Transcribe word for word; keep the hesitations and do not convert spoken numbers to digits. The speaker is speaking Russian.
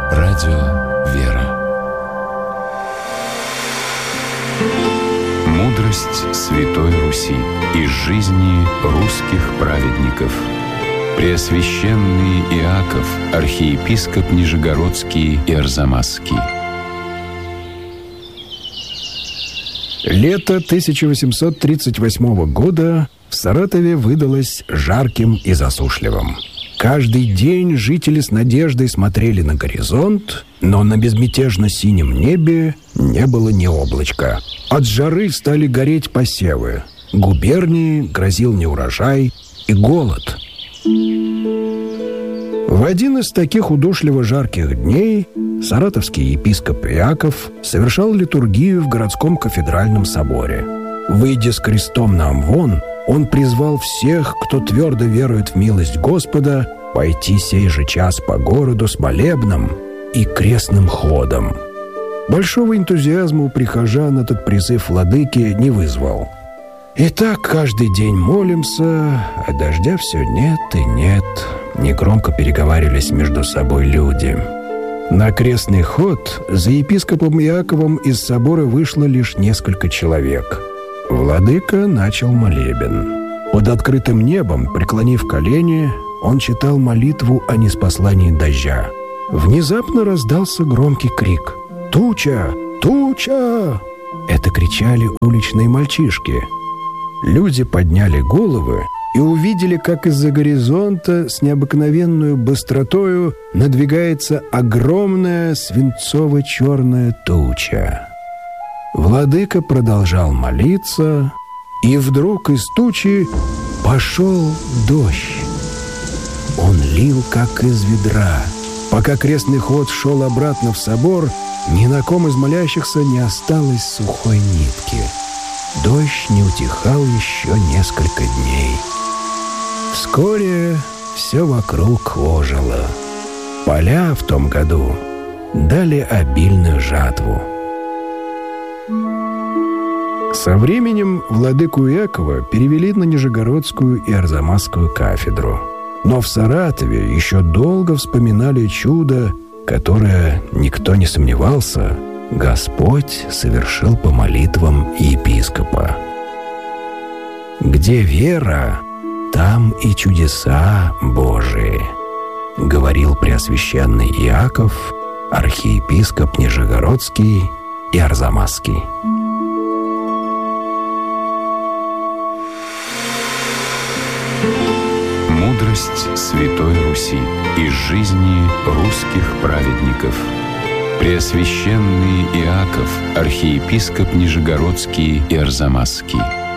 Радио «Вера». Мудрость Святой Руси из жизни русских праведников. Преосвященный Иаков, архиепископ Нижегородский и Арзамасский. Лето тысяча восемьсот тридцать восьмого года в Саратове выдалось жарким и засушливым. Каждый день жители с надеждой смотрели на горизонт, но на безмятежно-синем небе не было ни облачка. От жары стали гореть посевы. Губернии грозил неурожай и голод. В один из таких удушливо жарких дней саратовский епископ Иаков совершал литургию в городском кафедральном соборе. Выйдя с крестом на амвон, он призвал всех, кто твердо верует в милость Господа, пойти сей же час по городу с молебном и крестным ходом. Большого энтузиазма у прихожан этот призыв владыки не вызвал. И так каждый день молимся, а дождя все нет и нет. Негромко переговаривались между собой люди. На крестный ход за епископом Иаковом из собора вышло лишь несколько человек. Владыка начал молебен. Под открытым небом, преклонив колени, он читал молитву о ниспослании дождя. Внезапно раздался громкий крик: «Туча! Туча!» Это кричали уличные мальчишки. Люди подняли головы и увидели, как из-за горизонта с необыкновенной быстротою надвигается огромная свинцово-черная туча. Владыка продолжал молиться, и вдруг из тучи пошел дождь. Он лил, как из ведра. Пока крестный ход шел обратно в собор, ни на ком из молящихся не осталось сухой нитки. Дождь не утихал еще несколько дней. Вскоре все вокруг ожило. Поля в том году дали обильную жатву. Со временем владыку Иакова перевели на Нижегородскую и Арзамасскую кафедру. Но в Саратове еще долго вспоминали чудо, которое, никто не сомневался, Господь совершил по молитвам епископа. «Где вера, там и чудеса Божии», — говорил преосвященный Иаков, архиепископ Нижегородский и Арзамасский. Мудрость Святой Руси из жизни русских праведников. Преосвященный Иаков, архиепископ Нижегородский и Арзамасский.